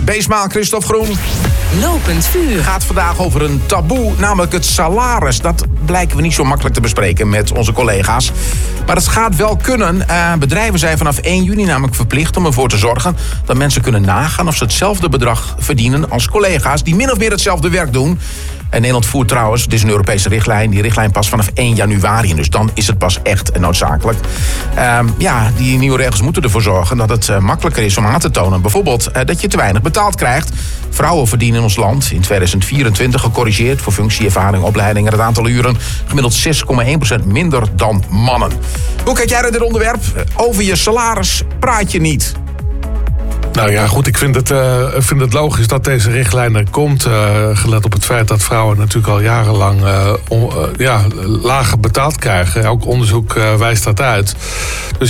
Beesma en Christophe Groen. Lopend vuur. Het gaat vandaag over een taboe, namelijk het salaris. Dat blijken we niet zo makkelijk te bespreken met onze collega's. Maar het gaat wel kunnen. Bedrijven zijn vanaf 1 juni namelijk verplicht om ervoor te zorgen dat mensen kunnen nagaan of ze hetzelfde bedrag verdienen als collega's die min of meer hetzelfde werk doen. En Nederland voert trouwens, het is een Europese richtlijn, die richtlijn pas vanaf 1 januari. Dus dan is het pas echt noodzakelijk. Die nieuwe regels moeten ervoor zorgen dat het makkelijker is om aan te tonen. Bijvoorbeeld dat je te weinig betaald krijgt. Vrouwen verdienen in ons land in 2024 gecorrigeerd voor functie, ervaring, opleiding en het aantal uren gemiddeld 6,1% minder dan mannen. Hoe kijk jij naar dit onderwerp? Over je salaris praat je niet. Nou ja, goed, ik vind het logisch dat deze richtlijn er komt. Gelet op het feit dat vrouwen natuurlijk al jarenlang lager betaald krijgen. Elk onderzoek wijst dat uit. Dus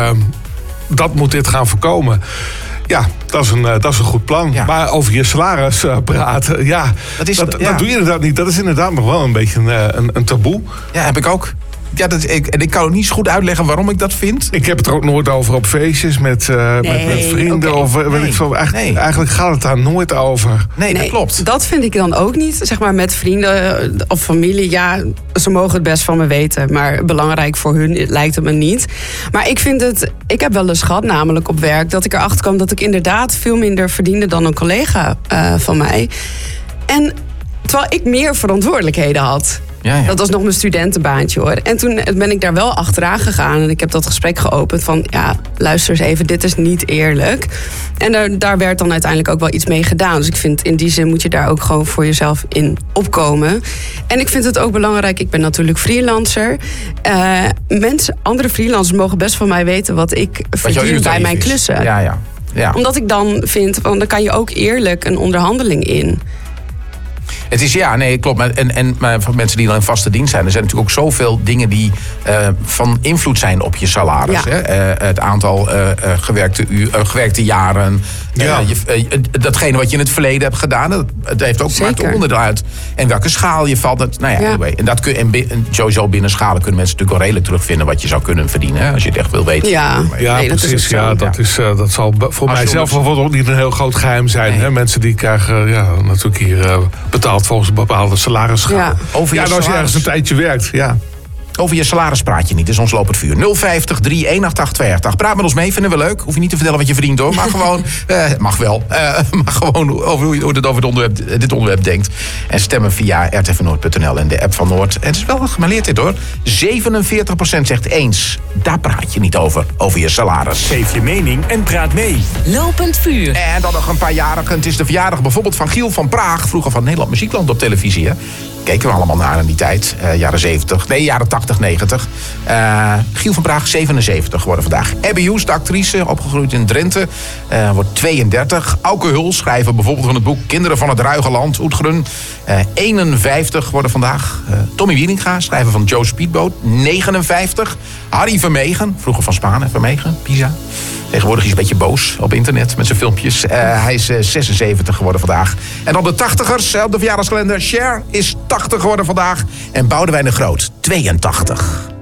dat moet dit gaan voorkomen. Ja, dat is een goed plan. Ja. Maar over je salaris praten, dat doe je inderdaad niet. Dat is inderdaad nog wel een beetje een taboe. Ja, heb ik ook. Ja, ik kan ook niet zo goed uitleggen waarom ik dat vind. Ik heb het er ook nooit over op feestjes met vrienden. Okay. Of weet ik veel. Eigenlijk gaat het daar nooit over. Nee, dat klopt. Dat vind ik dan ook niet. Zeg maar met vrienden of familie. Ja, ze mogen het best van me weten. Maar belangrijk voor hun lijkt het me niet. Maar ik heb wel eens gehad, namelijk op werk, dat ik erachter kwam dat ik inderdaad veel minder verdiende dan een collega van mij. En terwijl ik meer verantwoordelijkheden had. Ja. Dat was nog mijn studentenbaantje, hoor. En toen ben ik daar wel achteraan gegaan. En ik heb dat gesprek geopend van, luister eens even, dit is niet eerlijk. En daar werd dan uiteindelijk ook wel iets mee gedaan. Dus ik vind, in die zin moet je daar ook gewoon voor jezelf in opkomen. En ik vind het ook belangrijk, ik ben natuurlijk freelancer. Andere freelancers mogen best van mij weten wat ik verdien bij mijn klussen. Ja. Omdat ik dan vind, dan kan je ook eerlijk een onderhandeling in. Het is, klopt. Maar voor mensen die dan in vaste dienst zijn, er zijn natuurlijk ook zoveel dingen die van invloed zijn op je salaris. Ja. Hè? Het aantal gewerkte jaren. Datgene wat je in het verleden hebt gedaan, dat heeft ook maakt onderdeel uit. En welke schaal je valt. Anyway. En sowieso binnen schalen kunnen mensen natuurlijk wel redelijk terugvinden wat je zou kunnen verdienen. Hè? Als je het echt wil weten. Ja, precies. Dat zal voor mij zelf bijvoorbeeld ook niet een heel groot geheim zijn. Nee. Hè? Mensen die krijgen natuurlijk hier betaald volgens een bepaalde salarisschaal. Ja. Als je ergens een tijdje werkt, Over je salaris praat je niet, is ons lopend vuur. 050 318 288. Praat met ons mee, vinden we leuk. Hoef je niet te vertellen wat je verdient, hoor. Maar gewoon, mag wel. Maar gewoon over hoe je over dit onderwerp denkt. En stemmen via rtvnoord.nl en de app van Noord. En het is wel gemêleerd dit, hoor. 47% zegt eens. Daar praat je niet over je salaris. Geef je mening en praat mee. Lopend vuur. En dan nog een paar jarigen. Het is de verjaardag bijvoorbeeld van Giel van Praag. Vroeger van Nederland Muziekland op televisie, hè. Keken we allemaal naar in die tijd. Jaren 80, 90. Giel van Praag, 77 geworden vandaag. Abby Hughes, de actrice, opgegroeid in Drenthe. Wordt 32. Auke Huls, schrijver bijvoorbeeld van het boek Kinderen van het Ruige Land, Oetgren. 51 geworden vandaag. Tommy Wieninga, schrijver van Joe Speedboat, 59. Harry Vermegen, vroeger van Spaan en Vermegen, Pisa. Tegenwoordig is hij een beetje boos op internet met zijn filmpjes. Hij is 76 geworden vandaag. En dan de 80ers op de verjaardagskalender. Cher is 80 geworden vandaag. En Boudewijn de Groot, 82.